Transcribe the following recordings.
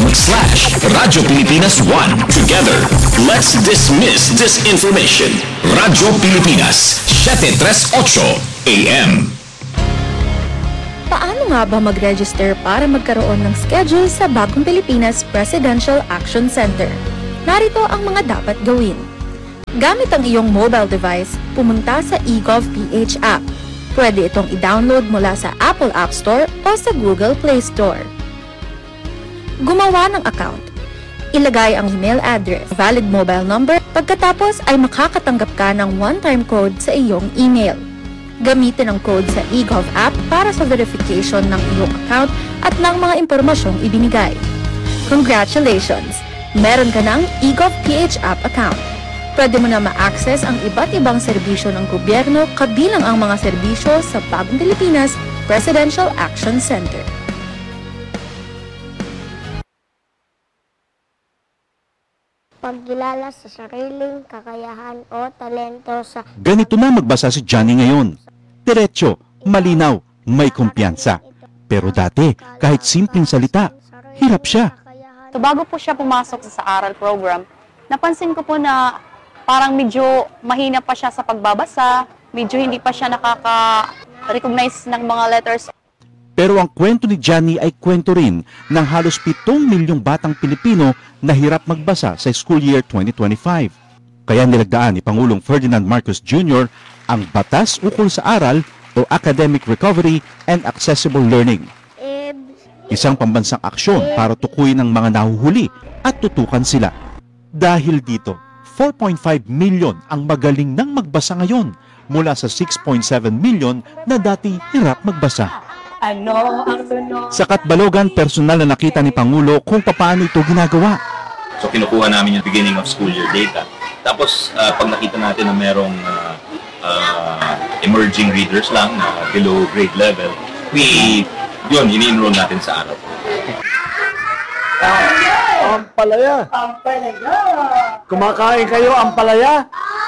facebook.com/Radyo Pilipinas 1. Together, let's dismiss disinformation. Radyo Pilipinas, 738 AM. Paano nga ba mag-register para magkaroon ng schedule sa Bagong Pilipinas Presidential Action Center? Narito ang mga dapat gawin. Gamit ang iyong mobile device, pumunta sa eGov.ph app. Pwede itong i-download mula sa Apple App Store o sa Google Play Store. Gumawa ng account. Ilagay ang email address, valid mobile number, pagkatapos ay makakatanggap ka ng one-time code sa iyong email. Gamitin ang code sa eGov app para sa verification ng iyong account at ng mga impormasyong ibinigay. Congratulations! Meron ka ng eGov.ph app account. Pwede mo na ma-access ang iba't ibang serbisyo ng gobyerno kabilang ang mga serbisyo sa Bagong Pilipinas Presidential Action Center. Pagkilala sa sariling kakayahan o talento sa... Ganito na magbasa si Johnny ngayon. Diretso, malinaw, may kumpiyansa. Pero dati, kahit simpleng salita, hirap siya. So bago po siya pumasok sa aral program, napansin ko po na parang medyo mahina pa siya sa pagbabasa, medyo hindi pa siya nakaka-recognize ng mga letters. Pero ang kwento ni Johnny ay kwento rin ng halos 7 milyong batang Pilipino na hirap magbasa sa school year 2025. Kaya nilagdaan ni Pangulong Ferdinand Marcos Jr. ang Batas Ukol sa Aral o Academic Recovery and Accessible Learning. Isang pambansang aksyon para tukuyin ang mga nahuhuli at tutukan sila. Dahil dito, 4.5 million ang magaling nang magbasa ngayon mula sa 6.7 million na dati hirap magbasa. Sa Katbalogan, personal na nakita ni Pangulo kung paano ito ginagawa. So kinukuha namin yung beginning of school year data. Tapos pag nakita natin na merong emerging readers lang na below grade level, ini-enroll natin sa araw. Ampalaya. Kumakain kayo ampalaya?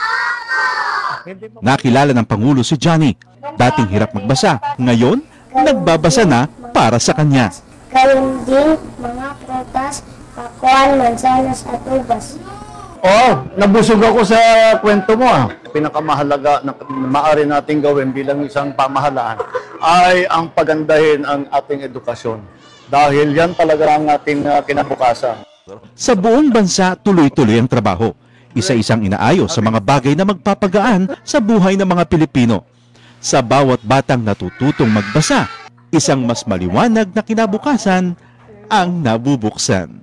Nakilala ng Pangulo si Johnny. Dating hirap magbasa, ngayon nagbabasa na para sa kanya. Kalinding, mga prutas, pakuan, mansanas at ubas. Nabusog ako sa kwento mo. Pinakamahalaga na maaari nating gawin bilang isang pamahalaan ay ang pagandahin ang ating edukasyon. Dahil yan talaga ang ating kinabukasan. Sa buong bansa, tuloy-tuloy ang trabaho. Isa-isang inaayos sa mga bagay na magpapagaan sa buhay ng mga Pilipino. Sa bawat batang natututong magbasa, isang mas maliwanag na kinabukasan ang nabubuksan.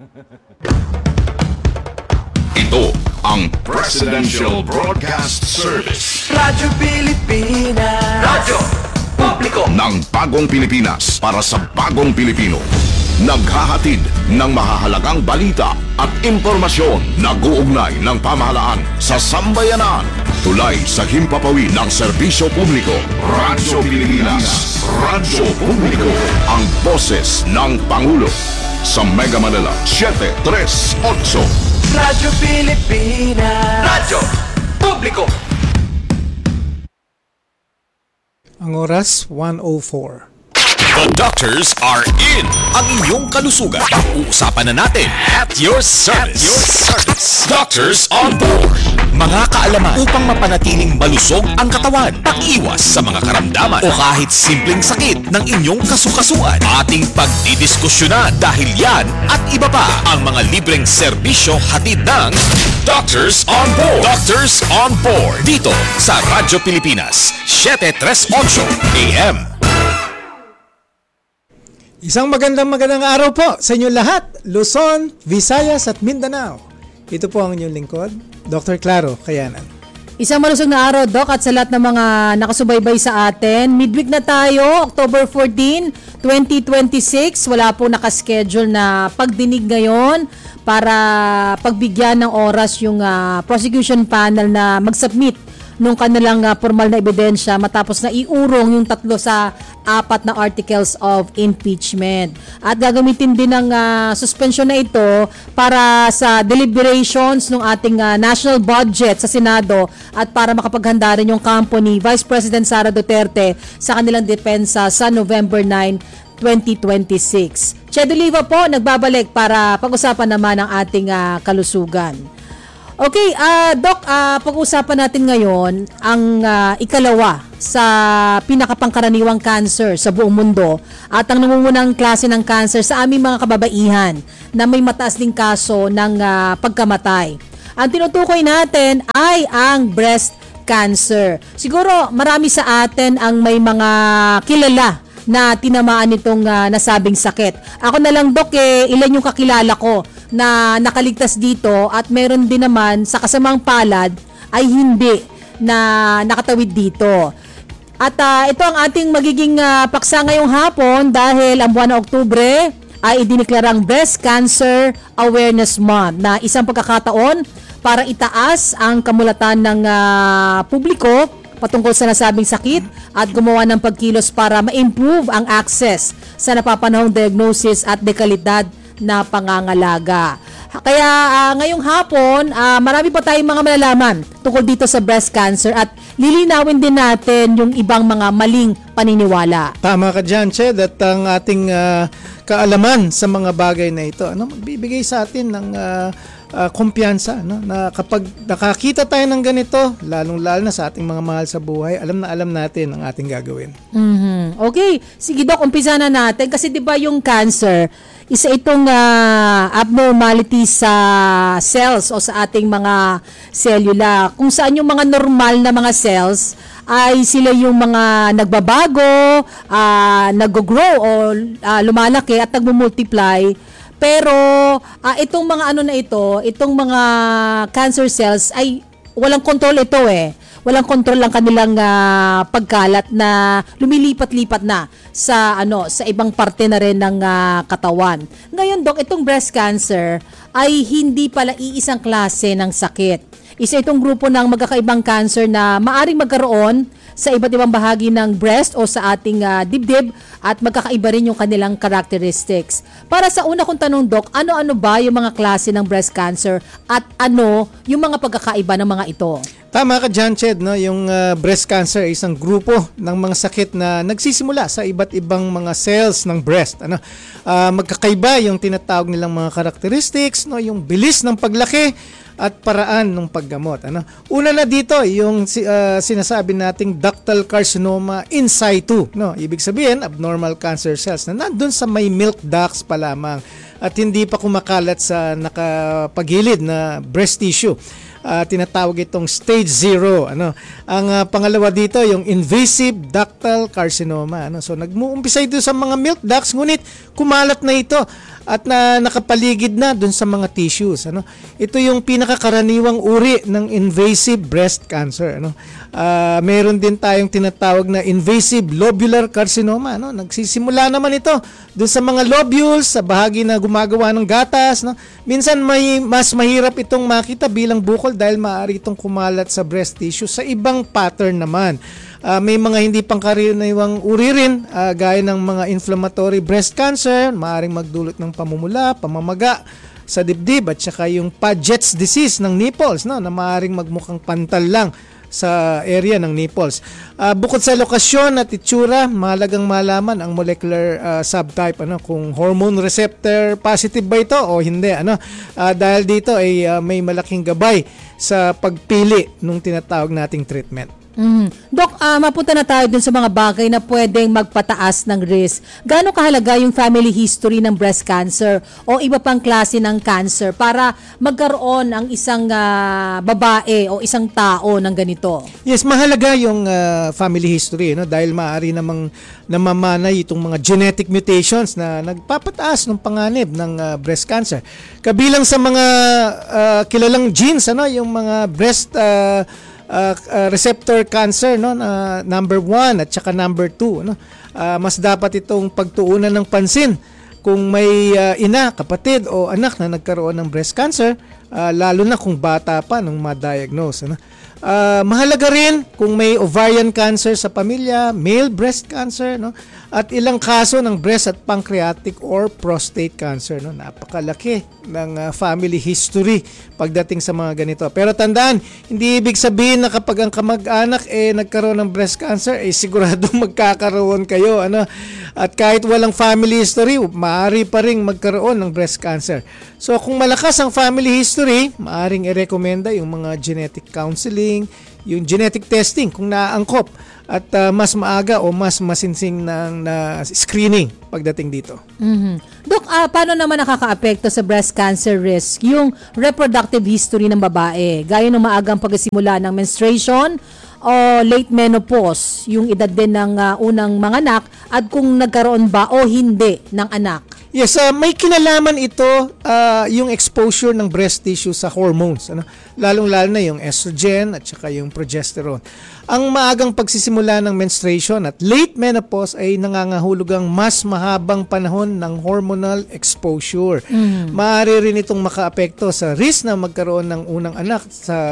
Ito ang Presidential Broadcast Service. Radyo Pilipinas. Radyo Publiko Ng Bagong Pilipinas para sa Bagong Pilipino. Naghahatid ng mahahalagang balita at impormasyon na guugnay ng pamahalaan sa sambayanan. Tulay sa himpapawid ng serbisyo publiko. Radyo Pilipinas. Radyo Publiko. Ang boses ng Pangulo. Sa Mega Manila, 738. Radyo Pilipinas. Radyo Publiko. Ang oras, 1:04. The doctors are in. Ang inyong kalusugan. Pag-uusapan na natin at your service. Doctors on board. Mga kaalaman upang mapanatiling malusog ang katawan. Pag-iwas sa mga karamdaman o kahit simpleng sakit ng inyong kasukasuan. Ating pagdidiskusyonan dahil yan at iba pa ang mga libreng serbisyo hatid ng Doctors on Board. Doctors on Board. Dito sa Radyo Pilipinas, 738 AM. Isang magandang araw po sa inyo lahat, Luzon, Visayas at Mindanao. Ito po ang inyong lingkod, Dr. Claro Kayanan. Isang malusog na araw, Doc, at sa lahat ng mga nakasubaybay sa atin. Midweek na tayo, October 14, 2026. Wala po nakaschedule na pagdinig ngayon para pagbigyan ng oras yung prosecution panel na mag-submit nung kanilang formal na ebidensya matapos na iurong yung 3 sa 4 na articles of impeachment. At gagamitin din ng suspension na ito para sa deliberations ng ating national budget sa Senado at para makapaghanda rin yung kampo ni Vice President Sara Duterte sa kanilang depensa sa November 9 2026. Che Oliva po nagbabalik para pag-usapan naman ang ating kalusugan. Okay, Doc, pag-usapan natin ngayon ang ikalawa sa pinakapangkaraniwang cancer sa buong mundo at ang nangungunang klase ng cancer sa aming mga kababaihan na may mataas ding kaso ng pagkamatay. Ang tinutukoy natin ay ang breast cancer. Siguro marami sa atin ang may mga kilala na tinamaan nitong nasabing sakit. Ako na lang, Doc, ilan yung kakilala ko na nakaligtas dito at meron din naman sa kasamang palad ay hindi na nakatawid dito. At ito ang ating magiging paksa ngayong hapon dahil ang buwan ng Oktubre ay idineklarang Breast Cancer Awareness Month na isang pagkakataon para itaas ang kamulatan ng publiko patungkol sa nasabing sakit at gumawa ng pagkilos para ma-improve ang access sa napapanahong diagnosis at dekalidad na pangangalaga. Kaya ngayong hapon, marami pa tayong mga malalaman tungkol dito sa breast cancer at lilinawin din natin yung ibang mga maling paniniwala. Tama ka dyan, Ched, at ang ating kaalaman sa mga bagay na ito, magbibigay sa atin ng kumpiyansa, na kapag nakakita tayo ng ganito, lalong-lalo na sa ating mga mahal sa buhay, alam na alam natin ang ating gagawin. Okay, sige Doc, umpisa na natin kasi 'di ba yung cancer, isa itong abnormality sa cells o sa ating mga selula. Kung saan yung mga normal na mga cells ay sila yung mga nagbabago, nag-grow o lumalaki at nagmumultiply. Pero itong mga itong mga cancer cells ay walang control ito Walang control ang kanilang pagkalat na lumilipat-lipat na sa ibang parte na rin ng katawan. Ngayon, Doc, itong breast cancer ay hindi pala iisang klase ng sakit. Isa itong grupo ng magkakaibang cancer na maaring magkaroon sa iba't ibang bahagi ng breast o sa ating dibdib at magkakaiba rin yung kanilang characteristics. Para sa una kong tanong, Doc, ano-ano ba yung mga klase ng breast cancer at ano yung mga pagkakaiba ng mga ito? Tama ka dyan, Ched, yung breast cancer ay isang grupo ng mga sakit na nagsisimula sa iba't ibang mga cells ng breast. Magkakaiba yung tinatawag nilang mga characteristics, yung bilis ng paglaki at paraan ng paggamot. Una na dito, yung sinasabi nating ductal carcinoma in situ. Ibig sabihin, abnormal cancer cells na nandun sa may milk ducts pa lamang at hindi pa kumakalat sa nakapagilid na breast tissue. Tinatawag itong stage 0. Ang pangalawa dito, yung invasive ductal carcinoma. So nagmuumpisa ito sa mga milk ducts, ngunit kumalat na ito at nakapaligid na dun sa mga tissues. Ito yung pinakakaraniwang uri ng invasive breast cancer. Meron din tayong tinatawag na invasive lobular carcinoma. Nagsisimula naman ito dun sa mga lobules, sa bahagi na gumagawa ng gatas. Minsan mas mahirap itong makita bilang bukol dahil maaari itong kumalat sa breast tissue. Sa ibang pattern naman, may mga hindi pangkaraniwang uri rin, gaya ng mga inflammatory breast cancer, maaaring magdulot ng pamumula, pamamaga sa dibdib at saka yung Paget's disease ng nipples, na maaaring magmukhang pantal lang sa area ng nipples. Bukod sa lokasyon at itsura, mahalagang malaman ang molecular subtype, kung hormone receptor positive ba ito o hindi. Dahil dito ay may malaking gabay sa pagpili ng tinatawag nating treatment. Doc, mapunta na tayo dun sa mga bagay na pwedeng magpataas ng risk. Gaano kahalaga yung family history ng breast cancer o iba pang klase ng cancer para magkaroon ang isang babae o isang tao ng ganito? Yes, mahalaga yung family history, dahil maaari namang namamanay itong mga genetic mutations na nagpapataas ng panganib ng breast cancer. Kabilang sa mga kilalang genes, yung mga breast receptor cancer, number 1 at saka number 2, mas dapat itong pagtuunan ng pansin kung may ina, kapatid o anak na nagkaroon ng breast cancer, lalo na kung bata pa nung ma-diagnose. Mahalaga rin kung may ovarian cancer sa pamilya, male breast cancer, no? At ilang kaso ng breast at pancreatic or prostate cancer, no? Napakalaki ng family history pagdating sa mga ganito. Pero tandaan, hindi ibig sabihin na kapag ang kamag-anak nagkaroon ng breast cancer, siguradong magkakaroon kayo, ano? At kahit walang family history, maaari pa ring magkaroon ng breast cancer. So kung malakas ang family history, maaring i-recommenda yung mga genetic counseling, yung genetic testing kung naaangkop at mas maaga o mas masinsing ng screening pagdating dito. Dok, paano naman nakakaapekto sa breast cancer risk yung reproductive history ng babae? Gaya ng maagang pagsimula ng menstruation o late menopause, yung edad din ng unang manganak at kung nagkaroon ba o hindi ng anak? Yes, may kinalaman ito yung exposure ng breast tissue sa hormones, ano? Lalong-lalo na yung estrogen at saka yung progesterone. Ang maagang pagsisimula ng menstruation at late menopause ay nangangahulugang mas mahabang panahon ng hormonal exposure. Maaari rin itong makaapekto sa risk na magkaroon ng unang anak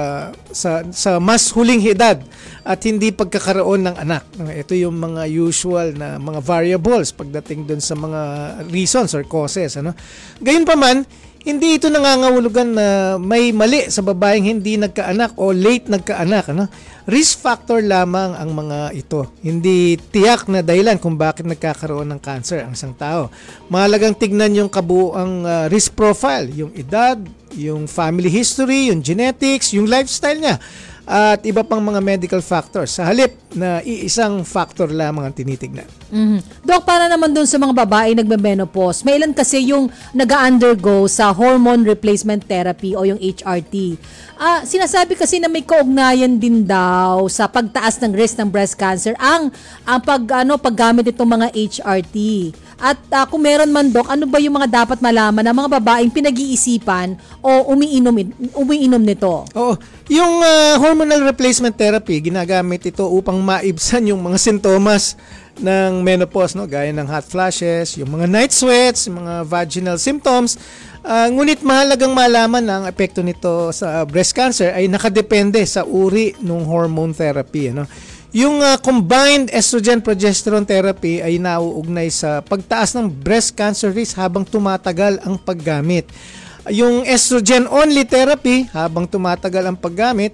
sa mas huling edad at hindi pagkakaroon ng anak. Ito yung mga usual na mga variables pagdating dun sa mga reasons or causes, ano. Gayunpaman, hindi ito nangangahulugan na may mali sa babaeng hindi nagkaanak o late nagkaanak, ano. Risk factor lamang ang mga ito. Hindi tiyak na dahilan kung bakit nagkakaroon ng cancer ang isang tao. Mahalagang tignan yung kabuuang risk profile, yung edad, yung family history, yung genetics, yung lifestyle niya, at iba pang mga medical factors sa halip na iisang factor lamang ang tinitignan. Dok, para naman dun sa mga babae nagme-menopause, may ilan kasi yung nag-undergo sa hormone replacement therapy o yung HRT. Sinasabi kasi na may kaugnayan din daw sa pagtaas ng risk ng breast cancer ang paggamit itong mga HRT. At kung meron man, Dok, ano ba yung mga dapat malaman ng mga babaeng pinag-iisipan o umiinom nito? Oo. Yung hormonal replacement therapy, ginagamit ito upang maibsan yung mga sintomas ng menopause, no? Gaya ng hot flashes, yung mga night sweats, yung mga vaginal symptoms. Ngunit mahalagang malaman na ang epekto nito sa breast cancer ay nakadepende sa uri ng hormone therapy, ano? Yung combined estrogen-progesterone therapy ay nauugnay sa pagtaas ng breast cancer risk habang tumatagal ang paggamit. Yung estrogen-only therapy, habang tumatagal ang paggamit,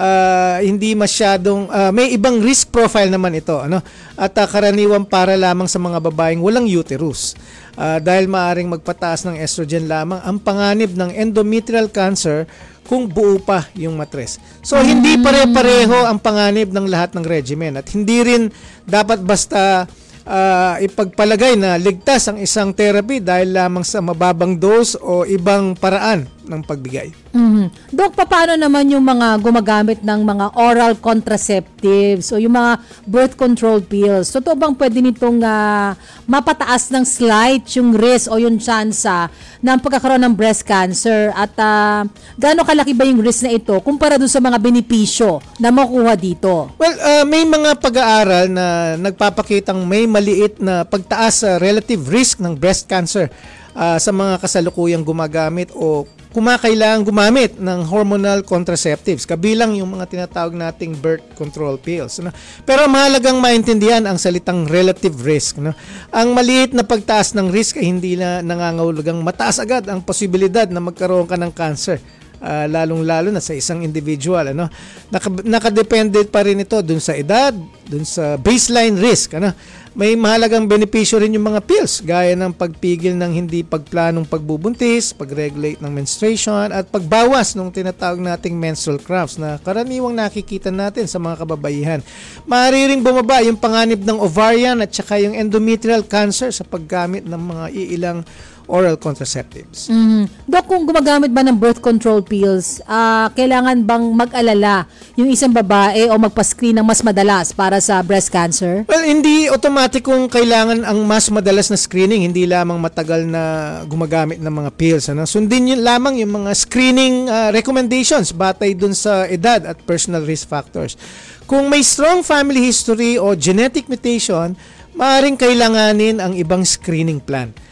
hindi masyadong, may ibang risk profile naman ito, ano? At karaniwang para lamang sa mga babaeng walang uterus. Dahil maaring magpataas ng estrogen lamang ang panganib ng endometrial cancer kung buo pa yung matres. So, hindi pare-pareho ang panganib ng lahat ng regimen at hindi rin dapat basta ipagpalagay na ligtas ang isang therapy dahil lamang sa mababang dose o ibang paraan ng pagbigay. Dok, paano naman yung mga gumagamit ng mga oral contraceptives o yung mga birth control pills? Totoo bang pwede nitong mapataas ng slight yung risk o yung tsansa ng pagkakaroon ng breast cancer? At gaano kalaki ba yung risk na ito kumpara dun sa mga benepisyo na makuha dito? Well, may mga pag-aaral na nagpapakitang may maliit na pagtaas sa relative risk ng breast cancer sa mga kasalukuyang gumagamit o kumakailangang gumamit ng hormonal contraceptives, kabilang yung mga tinatawag nating birth control pills, no? Pero mahalagang maintindihan ang salitang relative risk, no? Ang maliit na pagtaas ng risk ay hindi na nangangahulugang mataas agad ang posibilidad na magkaroon ka ng cancer. Lalong-lalo na sa isang individual, ano? Nakadepende pa rin ito dun sa edad, dun sa baseline risk, ano? May mahalagang benepisyo rin yung mga pills gaya ng pagpigil ng hindi pagplanong pagbubuntis, pag-regulate ng menstruation at pagbawas ng tinatawag nating menstrual cramps na karaniwang nakikita natin sa mga kababaihan. Maaari ring bumaba yung panganib ng ovarian at saka yung endometrial cancer sa paggamit ng mga iilang oral contraceptives. Dok, kung gumagamit ba ng birth control pills, kailangan bang mag-alala yung isang babae o magpa-screen ng mas madalas para sa breast cancer? Well, hindi automatic kung kailangan ang mas madalas na screening, hindi lamang matagal na gumagamit ng mga pills, ano? Sundin yun lamang yung mga screening recommendations batay dun sa edad at personal risk factors. Kung may strong family history o genetic mutation, maaaring kailanganin ang ibang screening plan.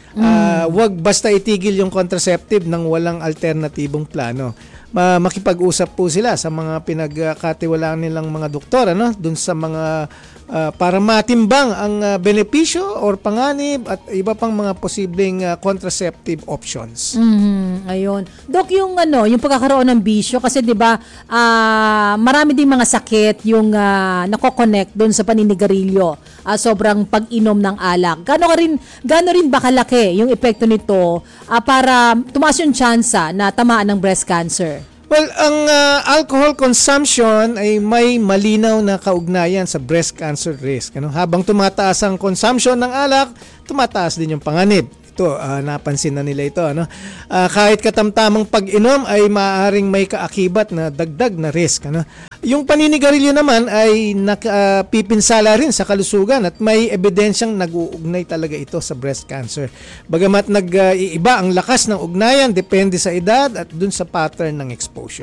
Wag basta itigil yung contraceptive nang walang alternatibong plano. Makipag-usap po sila sa mga pinagkatiwalaan nilang mga doktor dun sa mga para matimbang ang benepisyo or panganib at iba pang mga posibleng contraceptive options. Ayun. Doc, yung pagkakaroon ng bisyo kasi 'di ba marami ding mga sakit yung nako-connect doon sa paninigarilyo. Sobrang pag-inom ng alak. Gaano rin ba kalaki yung epekto nito para tumaas yung tsansa na tamaan ng breast cancer? Well, ang alcohol consumption ay may malinaw na kaugnayan sa breast cancer risk. Habang tumataas ang consumption ng alak, tumataas din yung panganib. Ito, napansin na nila ito. Kahit katamtamang pag-inom ay maaaring may kaakibat na dagdag na risk. Yung paninigarilyo naman ay napipinsala rin sa kalusugan at may ebidensyang nag-uugnay talaga ito sa breast cancer. Bagamat nag-iiba ang lakas ng ugnayan, depende sa edad at dun sa pattern ng exposure.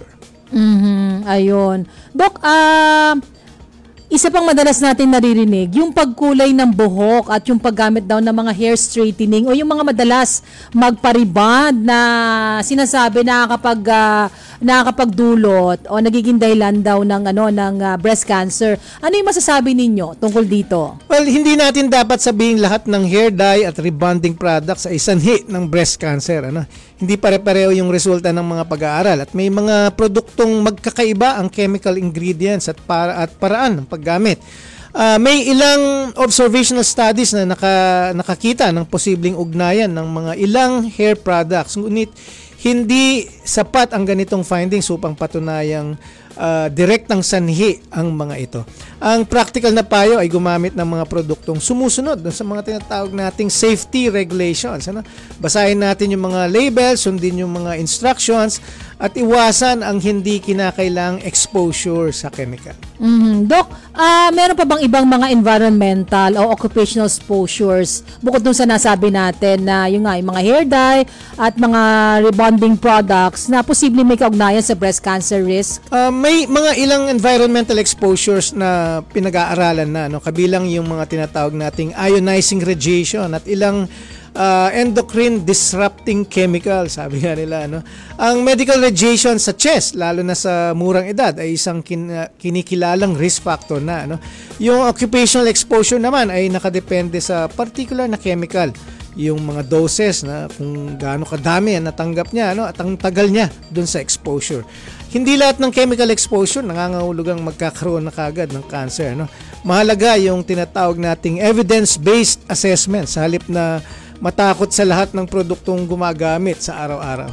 Ayun. Doc, isa pang madalas natin naririnig, yung pagkulay ng buhok at yung paggamit daw ng mga hair straightening o yung mga madalas magpariband na sinasabi nakakapagdulot o nagiging dahilan daw ng breast cancer. Ano yung masasabi ninyo tungkol dito? Well, hindi natin dapat sabihin lahat ng hair dye at rebonding products ay sanhi ng breast cancer. Hindi pare-pareho yung resulta ng mga pag-aaral at may mga produktong magkakaiba ang chemical ingredients at paraan ng paggamit. May ilang observational studies na nakakita ng posibleng ugnayan ng mga ilang hair products. Ngunit hindi sapat ang ganitong findings upang patunayang direktang sanhi ang mga ito. Ang practical na payo ay gumamit ng mga produktong sumusunod sa mga tinatawag nating safety regulations. Basahin natin yung mga labels, sundin yung mga instructions, at iwasan ang hindi kinakailangang exposure sa chemical. Doc, meron pa bang ibang mga environmental o occupational exposures bukod dun sa nasabi natin na yung mga hair dye at mga rebonding products na posibleng may kaugnayan sa breast cancer risk? May mga ilang environmental exposures na pinag-aaralan na, kabilang yung mga tinatawag nating ionizing radiation at ilang endocrine disrupting chemical, sabi nga nila. Ang medical radiation sa chest, lalo na sa murang edad, ay isang kinikilalang risk factor na. Yung occupational exposure naman ay nakadepende sa particular na chemical. Yung mga doses na kung gaano kadami ang natanggap niya at ang tagal niya dun sa exposure. Hindi lahat ng chemical exposure nangangahulugang magkakaroon na kagad ng cancer. Mahalaga yung tinatawag nating evidence-based assessment sa halip na matakot sa lahat ng produktong gumagamit sa araw-araw.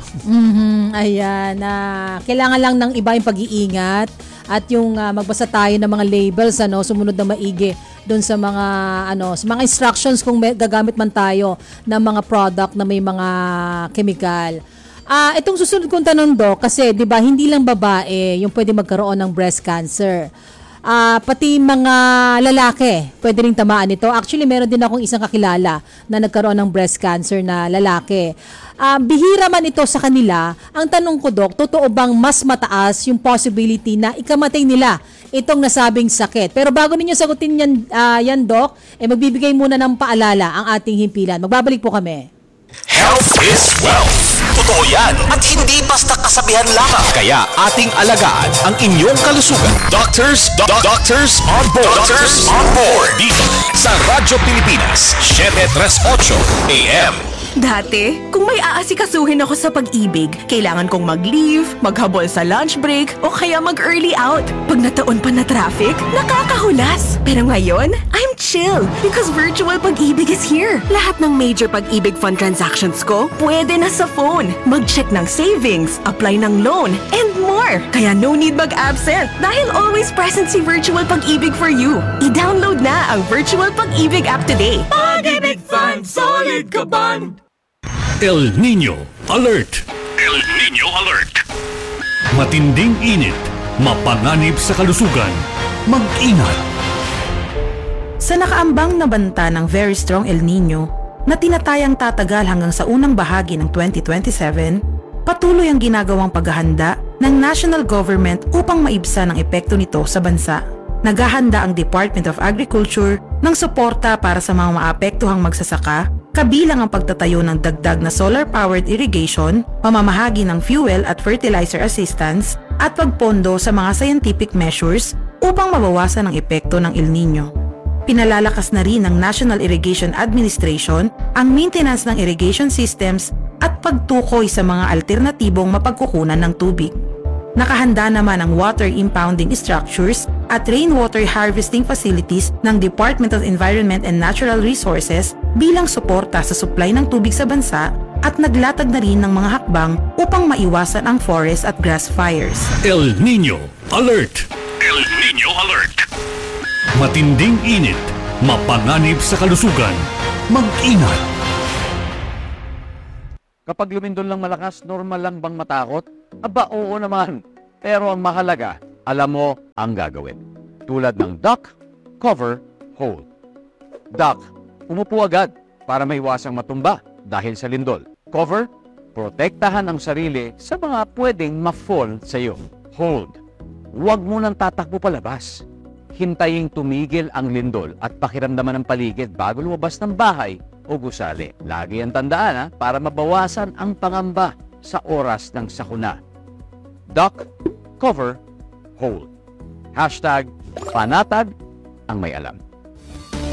Ayan. Kailangan lang ng iba yung pag-iingat at yung magbasa tayo ng mga labels, sumunod na maigi doon sa mga sa mga instructions kung gagamit man tayo ng mga product na may mga chemical. Itong susunod kong tanong, Doc, kasi 'di ba hindi lang babae yung pwede magkaroon ng breast cancer. Pati mga lalaki pwede ring tamaan nito. Actually, meron din akong isang kakilala na nagkaroon ng breast cancer na lalaki. Bihira man ito sa kanila. Ang tanong ko, Doc, totoo bang mas mataas yung possibility na ikamatay nila itong nasabing sakit? Pero bago ninyo sagutin yan, Doc, magbibigay muna ng paalala ang ating himpilan. Magbabalik po kami. Health is wealth. Totoo yan at hindi basta kasabihan lamang. Kaya ating alagaan ang inyong kalusugan. Doctors on board. Doctors on board. Dito sa Radyo Pilipinas, 738 AM. Dati, kung may aasikasuhin ako sa pag-ibig, kailangan kong mag-leave, maghabol sa lunch break, o kaya mag-early out. Pag nataon pa na traffic, nakakahulas. Pero ngayon, I'm chill because virtual pag-ibig is here. Lahat ng major pag-ibig fund transactions ko, pwede na sa phone. Mag-check ng savings, apply ng loan, and more. Kaya no need mag-absent dahil always present si Virtual Pag-ibig for you. I-download na ang Virtual Pag-ibig app today. Pag-ibig Fund, solid ka ban! El Niño Alert! El Niño Alert! Matinding init, mapanganib sa kalusugan. Mag-ingat! Sa nakaambang na banta ng very strong El Niño na tinatayang tatagal hanggang sa unang bahagi ng 2027, patuloy ang ginagawang paghahanda ng national government upang maibsan ang epekto nito sa bansa. Naghahanda ang Department of Agriculture ng suporta para sa mga maapektuhang magsasaka kabilang ang pagtatayo ng dagdag na solar-powered irrigation, pamamahagi ng fuel at fertilizer assistance, at pagpondo sa mga scientific measures upang mabawasan ang epekto ng El Nino. Pinalalakas na rin ng National Irrigation Administration ang maintenance ng irrigation systems at pagtukoy sa mga alternatibong mapagkukunan ng tubig. Nakahanda naman ang water impounding structures at rainwater harvesting facilities ng Department of Environment and Natural Resources bilang suporta sa supply ng tubig sa bansa at naglatag na rin ng mga hakbang upang maiwasan ang forest at grass fires. El Nino Alert! El Nino Alert! Matinding init, mapanganib sa kalusugan, mag-ingat! Kapag lumindol lang malakas, normal lang bang matakot? Aba, oo naman. Pero ang mahalaga, alam mo ang gagawin. Tulad ng duck, cover, hold. Duck, umupo agad para maiwasang matumba dahil sa lindol. Cover, protektahan ang sarili sa mga pwedeng ma-fall sa iyo. Hold, huwag mo nang tatakbo palabas. Hintayin tumigil ang lindol at pakiramdaman ang paligid bago lumabas ng bahay o gusali. Lagi ang tandaan para mabawasan ang pangamba sa oras ng sakuna. Duck, cover, hold. #panatag ang may alam.